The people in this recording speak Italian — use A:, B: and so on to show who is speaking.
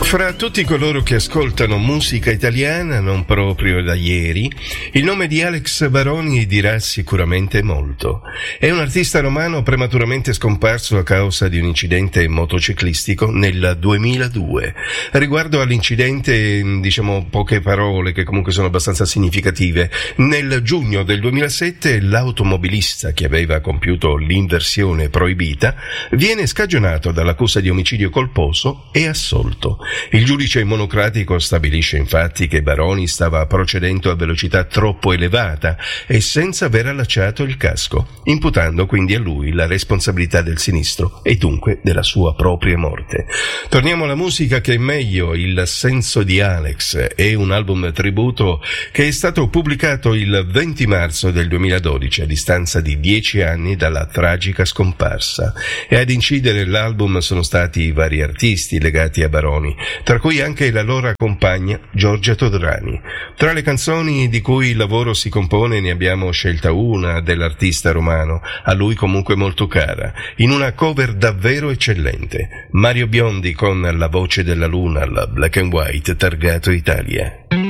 A: Fra tutti coloro che ascoltano musica italiana non proprio da ieri, il nome di Alex Baroni dirà sicuramente molto. È un artista romano prematuramente scomparso a causa di un incidente motociclistico nel 2002. Riguardo all'incidente, diciamo poche parole che comunque sono abbastanza significative. Nel giugno del 2007 l'automobilista che aveva compiuto l'inversione proibita viene scagionato dall'accusa di omicidio colposo e assolto. Il giudice monocratico stabilisce infatti che Baroni stava procedendo a velocità troppo elevata e senza aver allacciato il casco, imputando quindi a lui la responsabilità del sinistro e dunque della sua propria morte. Torniamo alla musica che è meglio. Il senso di Alex è un album tributo che è stato pubblicato il 20 marzo del 2012 a distanza di 10 anni dalla tragica scomparsa, e ad incidere l'album sono stati vari artisti legati a Baroni, tra cui anche la loro compagna Giorgia Todrani. Tra le canzoni di cui il lavoro si compone ne abbiamo scelta una dell'artista romano, a lui comunque molto cara, in una cover davvero eccellente. Mario Biondi con La voce della luna, la Black and White targato Italia.